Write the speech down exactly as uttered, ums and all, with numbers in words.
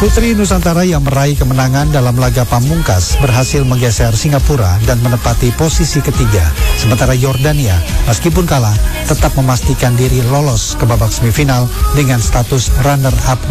Putri Nusantara yang meraih kemenangan dalam laga pamungkas berhasil menggeser Singapura dan menempati posisi ketiga. Sementara Yordania, meskipun kalah, tetap memastikan diri lolos ke babak semifinal dengan status runner-up